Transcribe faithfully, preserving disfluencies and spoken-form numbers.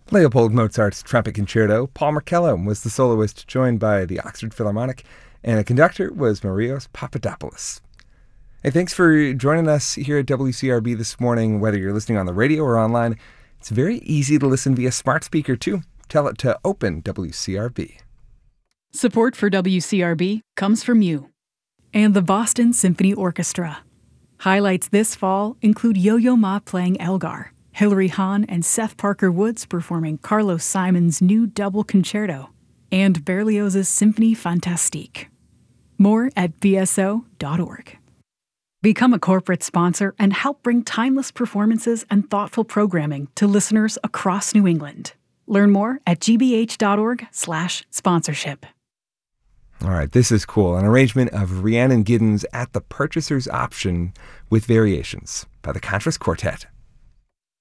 Leopold Mozart's Trumpet Concerto. Paul Markello was the soloist, joined by the Oxford Philharmonic, and a conductor was Marios Papadopoulos. Hey, thanks for joining us here at W C R B this morning. Whether you're listening on the radio or online, it's very easy to listen via smart speaker too. Tell it to open W C R B. Support for W C R B comes from you and the Boston Symphony Orchestra. Highlights this fall include Yo-Yo Ma playing Elgar, Hilary Hahn and Seth Parker Woods performing Carlos Simon's new double concerto, and Berlioz's Symphonie Fantastique. More at b s o dot org. Become a corporate sponsor and help bring timeless performances and thoughtful programming to listeners across New England. Learn more at g b h dot org slash sponsorship. All right, this is cool. An arrangement of Rhiannon Giddens' At the Purchaser's Option with variations by the Contras Quartet.